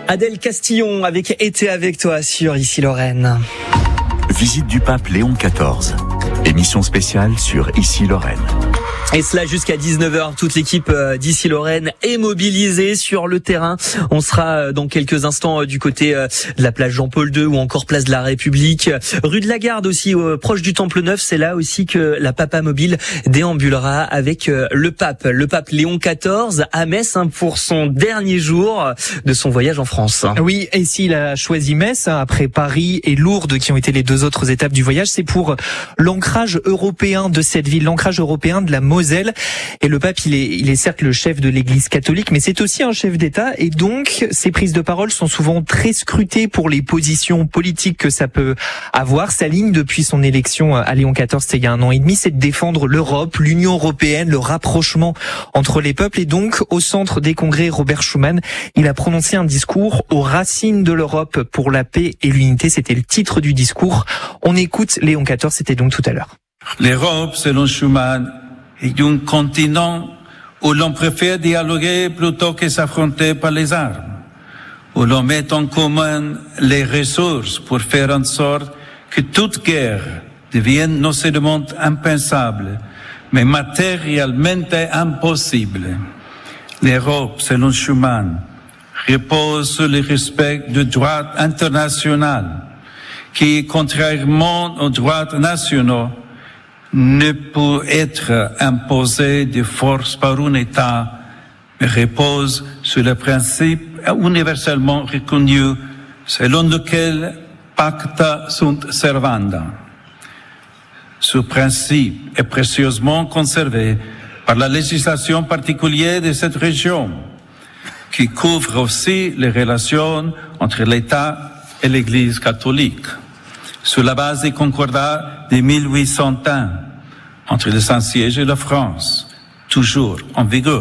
Adèle Castillon avec Été avec toi sur Ici Lorraine. Visite du pape Léon XIV. Émission spéciale sur Ici Lorraine. Et cela jusqu'à 19h. Toute l'équipe d'Ici Lorraine est mobilisée sur le terrain. On sera dans quelques instants du côté de la plage Jean-Paul II ou encore place de la République. Rue de la Garde aussi, proche du Temple Neuf. C'est là aussi que la Papa Mobile déambulera avec le pape Léon XIV à Metz pour son dernier jour de son voyage en France. Oui, et s'il a choisi Metz après Paris et Lourdes qui ont été les deux autres étapes du voyage, c'est pour l'ancrage européen de cette ville, l'ancrage européen de la Moselle. Et le pape, il est certes le chef de l'Église catholique, mais c'est aussi un chef d'État. Et donc, ses prises de parole sont souvent très scrutées pour les positions politiques que ça peut avoir. Sa ligne depuis son élection à Léon XIV, c'est il y a 1 an et demi, c'est de défendre l'Europe, l'Union européenne, le rapprochement entre les peuples. Et donc, au centre des congrès Robert Schuman, il a prononcé un discours aux racines de l'Europe pour la paix et l'unité. C'était le titre du discours. On écoute Léon XIV, c'était donc tout à l'heure. L'Europe, selon Schuman, est un continent où l'on préfère dialoguer plutôt que s'affronter par les armes, où l'on met en commun les ressources pour faire en sorte que toute guerre devienne non seulement impensable, mais matériellement impossible. L'Europe, selon Schuman, repose sur le respect du droit international, qui, contrairement aux droits nationaux, ne peut être imposé de force par un État, mais repose sur le principe universellement reconnu selon lequel pacta sunt servanda. Ce principe est précieusement conservé par la législation particulière de cette région, qui couvre aussi les relations entre l'État et l'Église catholique, sur la base des concordats de 1801 entre le Saint-Siège et la France, toujours en vigueur.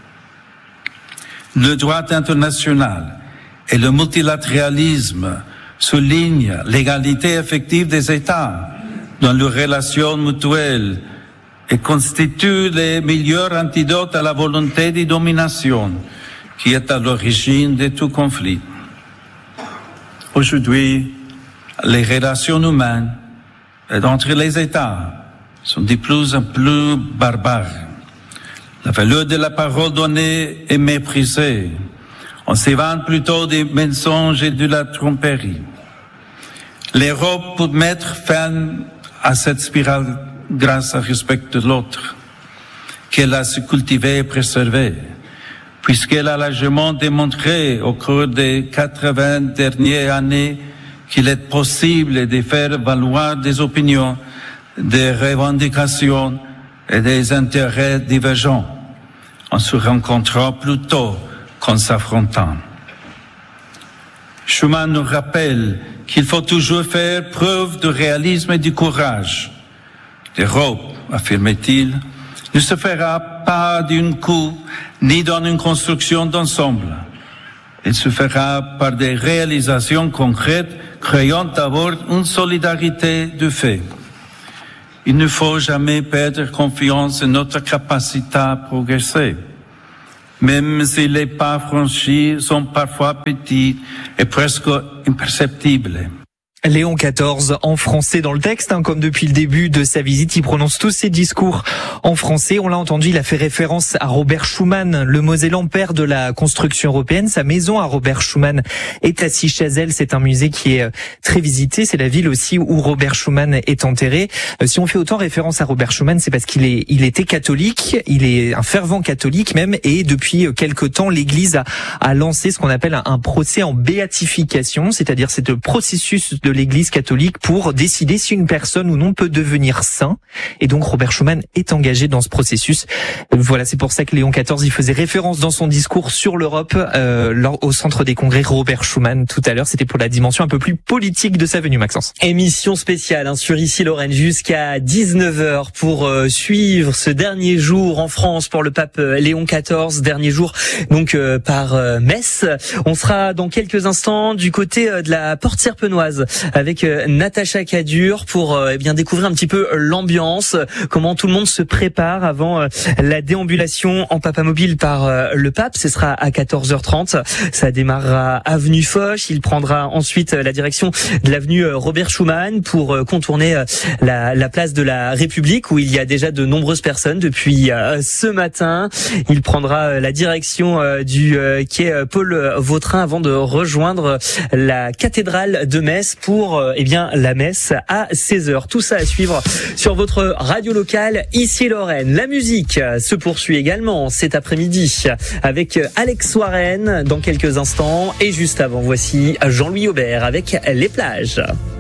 Le droit international et le multilatéralisme soulignent l'égalité effective des États dans leurs relations mutuelles et constituent les meilleurs antidotes à la volonté de domination qui est à l'origine de tout conflit. Aujourd'hui, les relations humaines entre les États sont de plus en plus barbares. La valeur de la parole donnée est méprisée. On s'évade plutôt des mensonges et de la tromperie. L'Europe peut mettre fin à cette spirale grâce au respect de l'autre, qu'elle a su cultiver et préserver, puisqu'elle a largement démontré au cours des 80 dernières années qu'il est possible de faire valoir des opinions, des revendications et des intérêts divergents, en se rencontrant plutôt qu'en s'affrontant. Schuman nous rappelle qu'il faut toujours faire preuve de réalisme et de courage. L'Europe, affirme-t-il, ne se fera pas d'un coup, ni dans une construction d'ensemble. Elle se fera par des réalisations concrètes, créant d'abord une solidarité de fait. Il ne faut jamais perdre confiance en notre capacité à progresser, même si les pas franchis sont parfois petits et presque imperceptibles. Léon XIV en français dans le texte, comme depuis le début de sa visite, il prononce tous ses discours en français. On l'a entendu, il a fait référence à Robert Schuman, le Mosellan, père de la construction européenne. Sa maison à Robert Schuman est à Sichazel. C'est un musée qui est très visité. C'est la ville aussi où Robert Schuman est enterré. Si on fait autant référence à Robert Schuman, c'est parce qu'il était catholique. Il est un fervent catholique même. Et depuis quelque temps, l'Église a lancé ce qu'on appelle un procès en béatification, c'est-à-dire c'est le processus de l'Église catholique pour décider si une personne ou non peut devenir saint. Et donc Robert Schuman est engagé dans ce processus. Voilà, c'est pour ça que Léon XIV il faisait référence dans son discours sur l'Europe au centre des congrès Robert Schuman tout à l'heure. C'était pour la dimension un peu plus politique de sa venue, Maxence. Émission spéciale sur Ici Lorraine jusqu'à 19h pour suivre ce dernier jour en France pour le pape Léon XIV, dernier jour donc par Metz. On sera dans quelques instants du côté de la Porte Serpenoise avec Natacha Cadur pour bien découvrir un petit peu l'ambiance, comment tout le monde se prépare avant la déambulation en papamobile par le pape. Ce sera à 14h30. Ça démarrera avenue Foch. Il prendra ensuite la direction de l'avenue Robert Schuman pour contourner la place de la République où il y a déjà de nombreuses personnes depuis ce matin. Il prendra la direction du quai Paul Vautrin avant de rejoindre la cathédrale de Metz pour la messe à 16h. Tout ça à suivre sur votre radio locale ici Lorraine. La musique se poursuit également cet après-midi avec Alex Warren dans quelques instants et juste avant voici Jean-Louis Aubert avec Les Plages.